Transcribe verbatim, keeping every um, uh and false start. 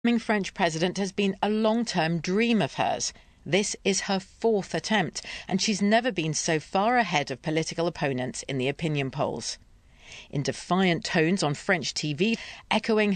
The French president has been a long-term dream of hers. This is her fourth attempt, and she's never been so far ahead of political opponents in the opinion polls. In defiant tones on French T V, echoing